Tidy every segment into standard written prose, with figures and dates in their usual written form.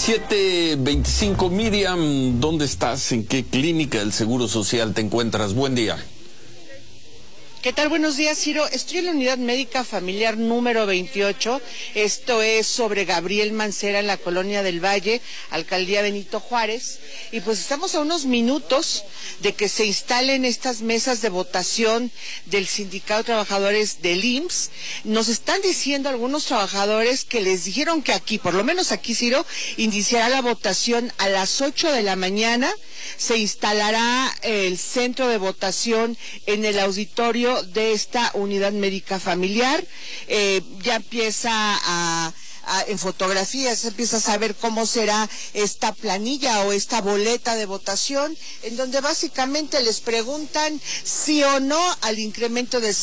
7:25, Miriam, ¿dónde estás? ¿En qué clínica del Seguro Social te encuentras? Buen día. ¿Qué tal? Buenos días, Ciro. Estoy en la unidad médica familiar número 28. Esto es sobre Gabriel Mancera en la Colonia del Valle, Alcaldía Benito Juárez. Y pues estamos a unos minutos de que se instalen estas mesas de votación del Sindicato de Trabajadores del IMSS. Nos están diciendo algunos trabajadores que les dijeron que aquí, por lo menos aquí, Ciro, iniciará la votación a las 8 de la mañana. Se instalará el centro de votación en el auditorio de esta unidad médica familiar. Ya empieza en fotografías, empieza a saber cómo será esta planilla o esta boleta de votación, en donde básicamente les preguntan sí o no al incremento de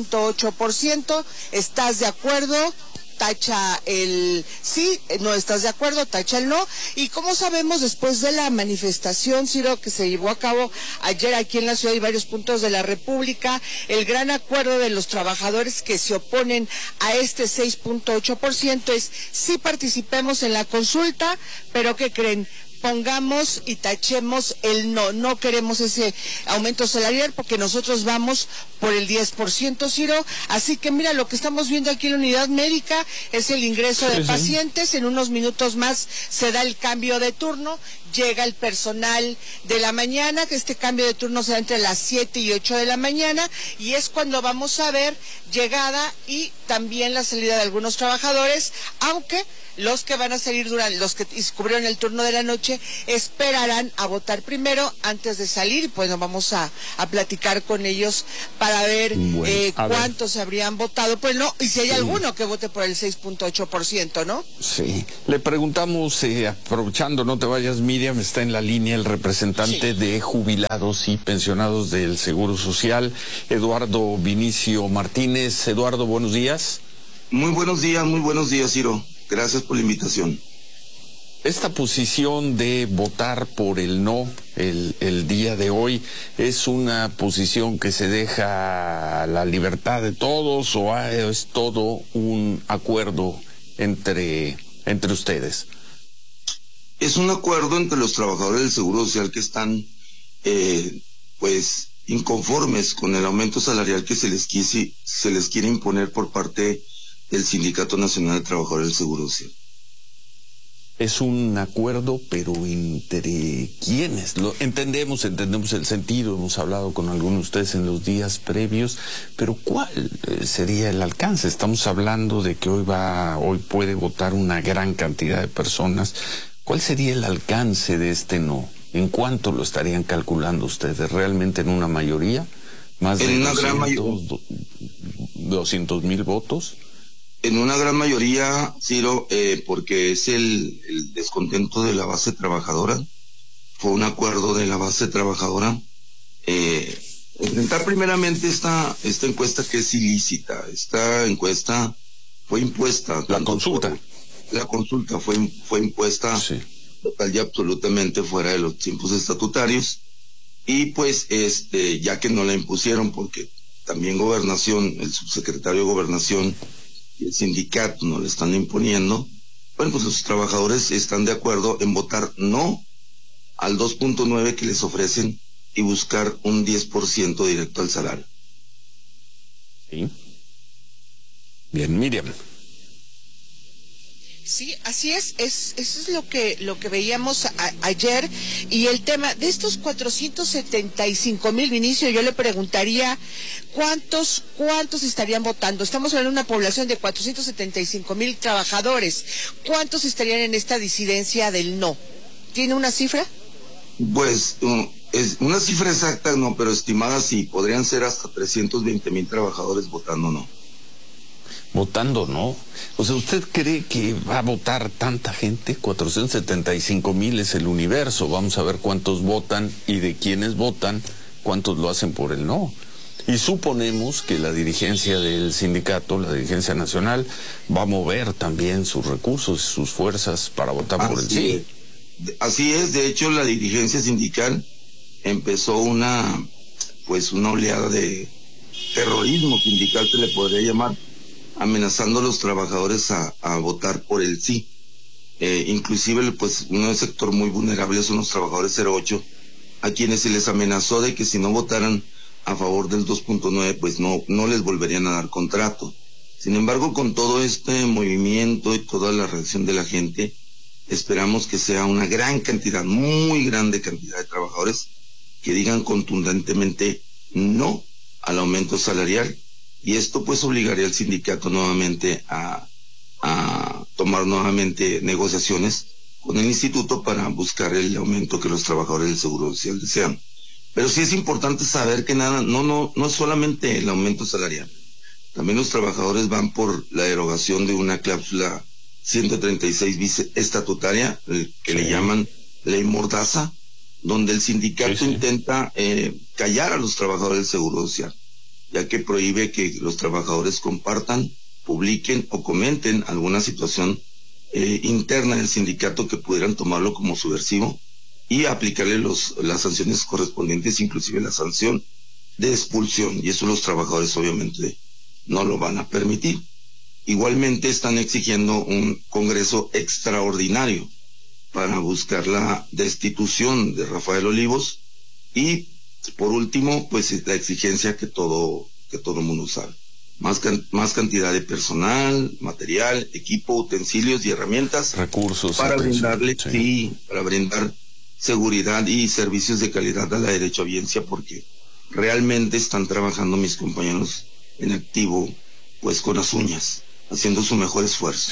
6.8%. ¿Estás de acuerdo? Tacha el sí, no estás de acuerdo, tacha el no. Y como sabemos, después de la manifestación, Ciro, que se llevó a cabo ayer aquí en la ciudad y varios puntos de la República, el gran acuerdo de los trabajadores que se oponen a este 6.8% es sí participemos en la consulta, pero ¿qué creen? Pongamos y tachemos el no. No queremos ese aumento salarial porque nosotros vamos por el 10%, Ciro. Así que mira, lo que estamos viendo aquí en la unidad médica es el ingreso de pacientes. En unos minutos más se da el cambio de turno. Llega el personal de la mañana, que este cambio de turno será entre las 7 y 8 de la mañana, y es cuando vamos a ver llegada y también la salida de algunos trabajadores, aunque los que van a salir los que cubrieron el turno de la noche esperarán a votar primero antes de salir. Pues nos vamos a platicar con ellos para ver cuántos habrían votado, pues no, y si hay alguno que vote por el 6.8%, ¿no? Sí, le preguntamos, aprovechando, no te vayas, Miriam, está en la línea el representante de jubilados y pensionados del Seguro Social, Eduardo Vinicio Martínez. Eduardo, buenos días. Muy buenos días, Ciro. Gracias por la invitación. Esta posición de votar por el no el día de hoy, ¿es una posición que se deja a la libertad de todos o es todo un acuerdo entre ustedes? Es un acuerdo entre los trabajadores del Seguro Social que están pues inconformes con el aumento salarial que se les quiere imponer por parte del Sindicato Nacional de Trabajadores del Seguro Social. Es un acuerdo, pero ¿entre quiénes? Entendemos el sentido, hemos hablado con algunos de ustedes en los días previos, pero ¿cuál sería el alcance? Estamos hablando de que hoy puede votar una gran cantidad de personas. ¿Cuál sería el alcance de este no? ¿En cuánto lo estarían calculando ustedes? ¿Realmente en una mayoría? ¿Más de 200,000 votos? En una gran mayoría, Ciro, porque es el descontento de la base trabajadora. Fue un acuerdo de la base trabajadora. Enfrentar primeramente esta encuesta que es ilícita. Esta encuesta fue impuesta. La consulta fue impuesta total y absolutamente fuera de los tiempos estatutarios. Y pues, ya que no la impusieron, porque también Gobernación, el subsecretario de Gobernación, el sindicato no le están imponiendo, bueno, pues los trabajadores están de acuerdo en votar no al 2.9 que les ofrecen y buscar un 10% directo al salario. Sí. Bien, Miriam. Sí, así es, eso es lo que veíamos ayer. Y el tema de estos 475,000, Vinicio, yo le preguntaría cuántos estarían votando. Estamos hablando de una población de 475,000 trabajadores. ¿Cuántos estarían en esta disidencia del no? ¿Tiene una cifra? Pues es una cifra exacta no, pero estimada sí, podrían ser hasta 320,000 trabajadores votando no. Votando no. O sea, ¿usted cree que va a votar tanta gente? 475,000 es el universo. Vamos a ver cuántos votan y de quienes votan, cuántos lo hacen por el no. Y suponemos que la dirigencia del sindicato, la dirigencia nacional, va a mover también sus recursos, sus fuerzas para votar por el sí. Así es. De hecho, la dirigencia sindical empezó una oleada de terrorismo sindical, se le podría llamar, amenazando a los trabajadores a votar por el sí. inclusive pues un sector muy vulnerable son los trabajadores 08, a quienes se les amenazó de que si no votaran a favor del 2.9, pues no les volverían a dar contrato. Sin embargo, con todo este movimiento y toda la reacción de la gente, esperamos que sea una gran cantidad, muy grande cantidad de trabajadores que digan contundentemente no al aumento salarial, y esto pues obligaría al sindicato nuevamente a tomar nuevamente negociaciones con el instituto para buscar el aumento que los trabajadores del Seguro Social desean. Pero sí es importante saber que no es solamente el aumento salarial. También los trabajadores van por la derogación de una cláusula 136 bis estatutaria, que le llaman ley mordaza, donde el sindicato intenta callar a los trabajadores del Seguro Social, ya que prohíbe que los trabajadores compartan, publiquen o comenten alguna situación interna del sindicato que pudieran tomarlo como subversivo y aplicarle las sanciones correspondientes, inclusive la sanción de expulsión, y eso los trabajadores obviamente no lo van a permitir. Igualmente están exigiendo un congreso extraordinario para buscar la destitución de Rafael Olivos, y por último pues la exigencia que todo mundo sabe: más cantidad de personal, material, equipo, utensilios y herramientas, recursos para brindarle para brindar seguridad y servicios de calidad a la derechohabiencia, porque realmente están trabajando mis compañeros en activo pues con las uñas, haciendo su mejor esfuerzo.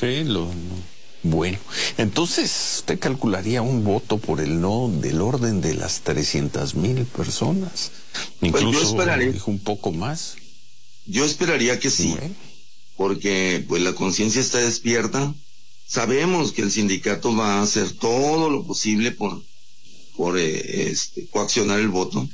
Bueno, entonces usted calcularía un voto por el no del orden de las 300,000 personas. Incluso pues yo esperaría, un poco más. Yo esperaría que sí, porque pues la conciencia está despierta. Sabemos que el sindicato va a hacer todo lo posible por coaccionar el voto.